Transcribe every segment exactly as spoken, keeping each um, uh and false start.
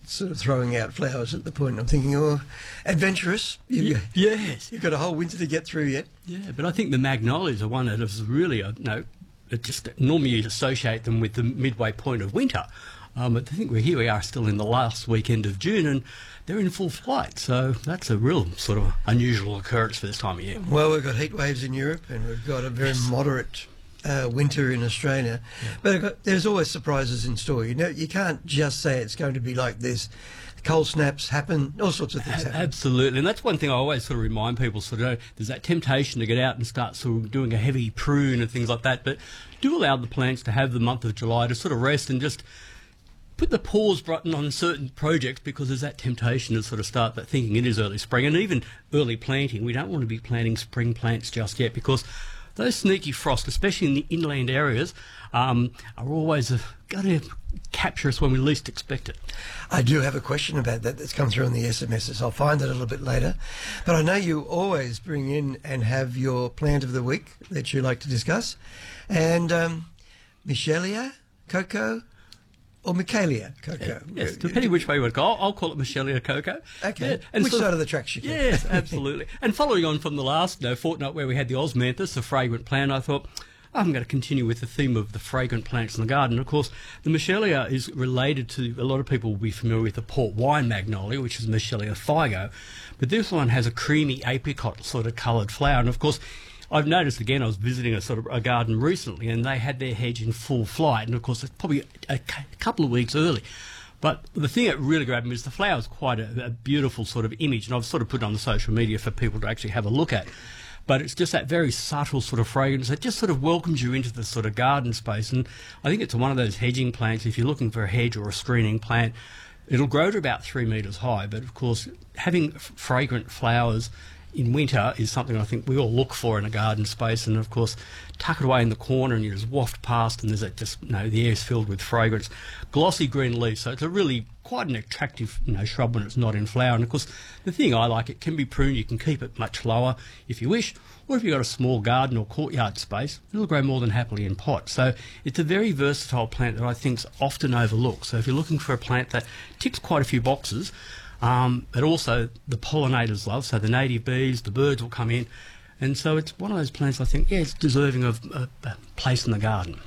sort of throwing out flowers at the point. I'm thinking, oh, adventurous. You, Yes. You've got a whole winter to get through yet. Yeah, but I think the magnolias are one that is really, uh, no, it just normally you'd associate them with the midway point of winter. Um, but I think we're here we are still in the last weekend of June and they're in full flight. So that's a real sort of unusual occurrence for this time of year. Well, we've got heat waves in Europe and we've got a very Yes. moderate uh, winter in Australia. Yeah. But I've got, there's always surprises in store. You know, you can't just say it's going to be like this. Cold snaps happen, all sorts of things A- happen. Absolutely, and that's one thing I always sort of remind people. Sort of, there's that temptation to get out and start sort of doing a heavy prune and things like that. But do allow the plants to have the month of July to sort of rest and just put the pause button on certain projects, because there's that temptation to sort of start that thinking it is early spring and even early planting. We don't want to be planting spring plants just yet, because those sneaky frosts, especially in the inland areas, um, are always uh, going to capture us when we least expect it. I do have a question about that that's come through on the S M Ss. I'll find that a little bit later. But I know you always bring in and have your plant of the week that you like to discuss. And um, Michelia, cocoa, or Michaelia cocoa? Yes, depending which way you want to go. I'll, I'll call it Michelia cocoa. Okay. Yeah, and Which sort side of the tracks you can? Yes, absolutely. And following on from the last you know, fortnight where we had the osmanthus, a fragrant plant, I thought, I'm going to continue with the theme of the fragrant plants in the garden. Of course, the Michelia is related to, a lot of people will be familiar with the port wine magnolia, which is Michelia figo, but this one has a creamy apricot sort of coloured flower. And of course, I've noticed again, I was visiting a sort of a garden recently and they had their hedge in full flight, and of course it's probably a, a couple of weeks early. But the thing that really grabbed me is the flower is quite a, a beautiful sort of image, and I've sort of put it on the social media for people to actually have a look at. But it's just that very subtle sort of fragrance that just sort of welcomes you into the sort of garden space. And I think it's one of those hedging plants. If you're looking for a hedge or a screening plant, it'll grow to about three metres high. But of course, having f- fragrant flowers in winter is something I think we all look for in a garden space. And of course, tuck it away in the corner and you just waft past and there's that just, you know, the air is filled with fragrance. Glossy green leaves, so it's a really quite an attractive, you know, shrub when it's not in flower. And of course, the thing I like, it can be pruned, you can keep it much lower if you wish, or if you've got a small garden or courtyard space, it'll grow more than happily in pot. So it's a very versatile plant that I think is often overlooked. So if you're looking for a plant that ticks quite a few boxes, um, but also the pollinators love, so the native bees, the birds will come in, and so it's one of those plants I think, yeah, it's deserving of a, a place in the garden.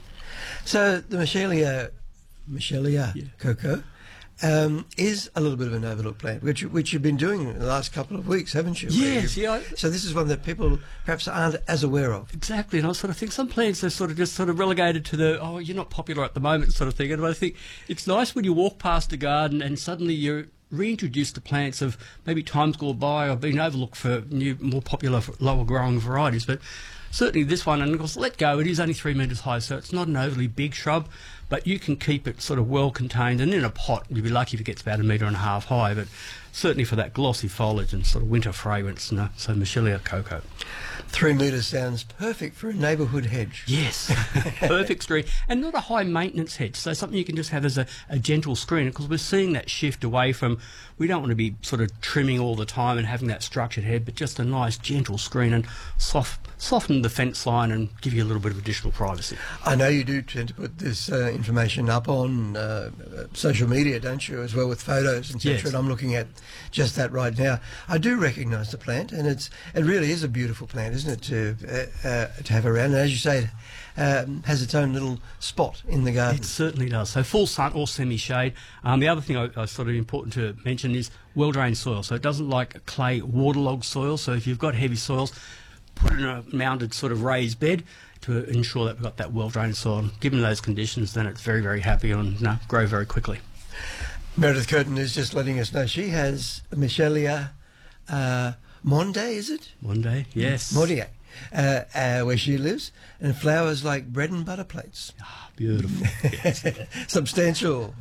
So the Michelia, Michelia Yeah. cocoa um, is a little bit of an overlooked plant, which which you've been doing in the last couple of weeks, haven't you? Yes, yeah. I, So this is one that people perhaps aren't as aware of. Exactly, and I sort of think some plants are sort of just sort of relegated to the, oh, you're not popular at the moment sort of thing. And I think it's nice when you walk past a garden and suddenly you're reintroduced to plants of maybe times gone by or been overlooked for new, more popular, lower growing varieties. But certainly this one, and of course, let go, it is only three metres high, so it's not an overly big shrub, but you can keep it sort of well contained, and in a pot, you'd be lucky if it gets about a metre and a half high, but certainly for that glossy foliage and sort of winter fragrance, no? So Michelia cocoa. Three metres sounds perfect for a neighbourhood hedge. Yes, perfect screen, and not a high maintenance hedge, so something you can just have as a, a gentle screen, because we're seeing that shift away from, we don't want to be sort of trimming all the time and having that structured head, but just a nice gentle screen and soft, soften the fence line and give you a little bit of additional privacy. I know you do tend to put this uh, information up on uh, social media, don't you, as well, with photos, et cetera. Yes. And I'm looking at just that right now. I do recognise the plant, and it's it really is a beautiful plant, isn't it, to uh, uh, to have around. And as you say, it um, has its own little spot in the garden. It certainly does. So full sun or semi-shade. Um, the other thing I, I sort of important to mention is well-drained soil. So it doesn't like clay waterlogged soil. So if you've got heavy soils, put it in a mounded sort of raised bed to ensure that we've got that well-drained soil. Given those conditions, then it's very, very happy and you know, grow very quickly. Meredith Curtin is just letting us know she has Michelia uh, Monde, is it? One day, yes. Mordier, uh, uh, where she lives, and flowers like bread and butter plates. Ah, beautiful. Yes. Substantial.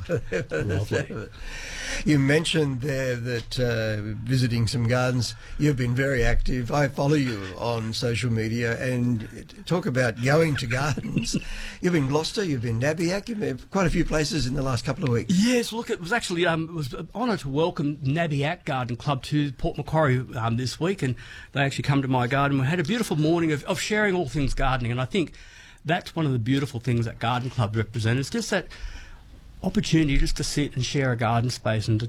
Lovely. You mentioned there that uh, visiting some gardens, you've been very active. I follow you on social media, and talk about going to gardens. You've been Gloucester, you've been Nabiac, you've been quite a few places in the last couple of weeks. Yes, look, it was actually um, it was an honour to welcome Nabiac Garden Club to Port Macquarie um, this week, and they actually come to my garden. We had a beautiful morning of, of sharing all things gardening, and I think that's one of the beautiful things that Garden Club represents. It's just that opportunity just to sit and share a garden space and to